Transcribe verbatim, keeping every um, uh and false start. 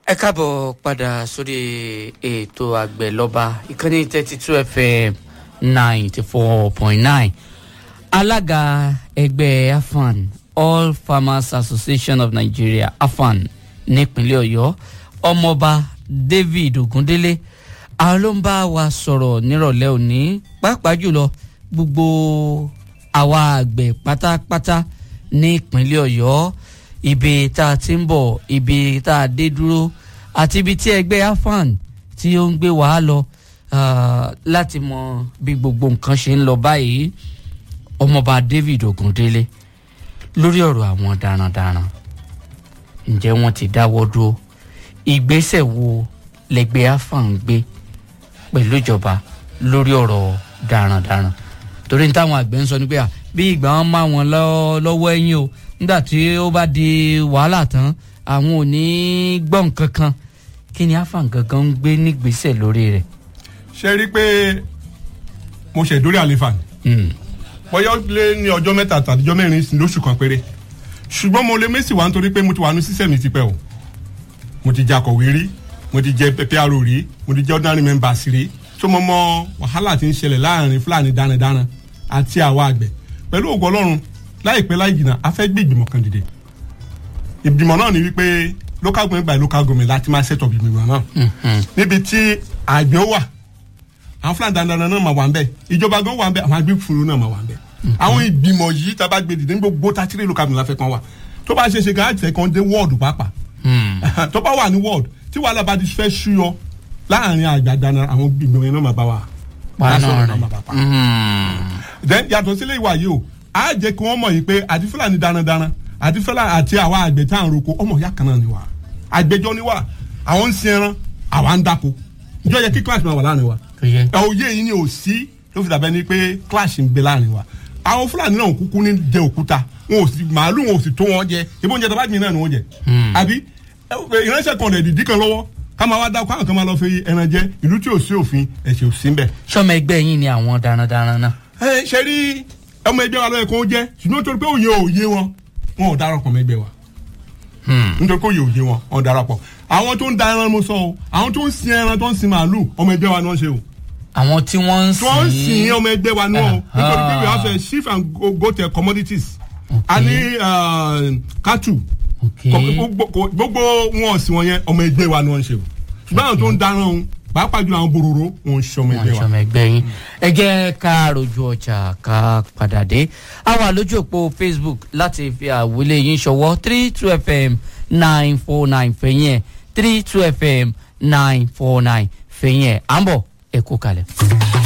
ẹ káàbọ̀ padà sórí ètò àgbẹ̀ lọ́ba ìkànnì thirty two f m ninety four point nine alága ẹgbẹ́ afan all farmers association of nigeria afan nípínlẹ̀ ọ̀yọ́ ọmọọba david ogundele àwọn ló ń bá wa sọ̀rọ̀ nírọ̀lẹ́ òní pàápàá jùlọ gbogbo àwa àgbẹ̀ pátápátá nípínlẹ̀ ọ̀yọ́ ibi tá a ti ń bọ̀ ibi tá a dé dúró àti ibi tí ẹgbẹ́ afan tí ó ń gbé wàá lọ láti mọ bí gbogbo nǹkan ṣe ń lọ báyìí ọmọọba david ogundele lórí ọ̀rọ̀ àwọn darandaran ǹjẹ́ wọ́n ti dáwọ́ dúró ìgbésẹ̀ wo lẹgbẹ́ afan gbé pẹ̀lú ìjọba lórí ọ̀rọ̀ darandaran torí ní táwọn àgbẹ̀ ń sọ ní pé à bí ìgbà wọn máa wọn lọ́wọ́ ẹ̀yìn o nígbà tí ó bá di wàhálà tán àwọn ò ní gbọ́ nǹkan kan kí ni afan gangan ń gbé nígbésẹ̀ lórí rẹ̀. ṣe rí i pé mo ṣe ìdórí àlefa ni bóyá ó lé ní ọjọ́ mẹ́ta tàbí ọjọ́ mẹ́rin sí lóṣù kan péré ṣùgbọ́n mo lè mẹ́sì wá nítorí pé mo ti wà ní sísẹ̀mì tipẹ́ o mo ti jẹ akọ̀wé rí mo ti jẹ pẹpẹ àrò rí mo ti jẹ ordinary members rí tó mọ mọ wàhálà tí ń ṣẹlẹ̀ láàrin fúlàní darandaran àti àwa àgbẹ̀ pẹ̀lú ògo ọlọ́run láìpẹ́ láì jìnnà a fẹ́ gbé ìgbìmọ̀ kan dìde ìgbìmọ̀ náà ni wípé local government by local government láti máa set up ìgbìmọ̀ náà níbi tí àgbẹ̀ wà àwọn fúlàní darandaran náà máa wà ń bẹ̀ ìjọba gan wà ń bẹ̀ àwọn agbófinró náà máa wà ń bẹ̀ àwọn ìgbìmọ̀ yìí tá a bá gbé dìde ní gbogbo tàtírí local government láfẹ́ kan wà tó bá ṣe ṣe gan àti ẹ̀kan dé wọ́ọ̀dù pàápàá tó bá wà ní wọ́ọ̀dù tí wàhálà bá ti fẹ́ ṣúyọ láàrin àgbàdàna àwọn ìgbìmọ̀ yẹn náà máa bá wa pàánù then yàtọ̀ sílé ìwà yìí o á jẹ́ kí wọ́n mọ̀ yìí pé àti fúlàní darandaran àti fúlàní àti àwa àgbẹ̀ tá à ń roko ọmọ ìyá kan náà ni wa àgbẹjọ́ ni wa àwọn ń sin ẹran àwa ń dáko ìjọ yẹ kí clash máa wà láàrin wa òye yìí ni ò sí ló fi dàbẹ́ ni pé clash ń bẹ láàrin wa àwọn fúlàní náà kúkú ní jẹ òkúta wọn ò sì màálù wọn ò sì tó wọn jẹ ìbọn oúnjẹ tó bá gbìn náà ni wọn jẹ àbí ìránṣẹ́ kan lè dìdí kan lọ́wọ́ ká máa wá dáko káwọn kan máa lọ fi ẹran jẹ ìlú tí ò sí òfin ẹ̀sìn ò sí ń bẹ̀. sọmọ ẹgbẹ́ yín ni àwọn darandaran náà. ẹ ṣe rí ọmọ ẹgbẹ́ wa lọ́yẹ̀ kó jẹ́ ṣùgbọ́n nítorí pé òye òye wọn wọn ò darapọ̀ mọ́ ẹgbẹ́ wa nítorí pé òye òye wọn wọn ò darapọ̀ àwọn tó ń da ẹran mo sọ o àwọn tó ń sin ẹran tó ń sin màálù ọmọ ẹgbẹ́ wa ni wọ́n ṣe o. àwọn tí wọ́n ń sin tó ń sin ọmọ ẹgbẹ́ wa ni wọ́n nítorí pé we have sheep and goat commodities a ní cattle gbogbo wọn ọ̀sìn wọn yẹn ọmọ ẹgbẹ́ wa ni wọ́n ń ṣe o ṣùgbọ́n àwọn tó ń dáná òun pàápàá jùlọ àwọn bororo wọn ń ṣe ọmọ ẹgbẹ́ wa. wọn ń ṣe ọmọ ẹgbẹ́ yín ẹ jẹ́ ká rojú ọjà ká padà dé a wà lójú òpó facebook láti fi àwílé yín ṣọwọ́ three two f m nine four nine fẹ̀yìn ẹ̀ three two f m nine four nine fẹ̀yìn ẹ̀ à ń bọ̀ ẹ kú kalẹ̀.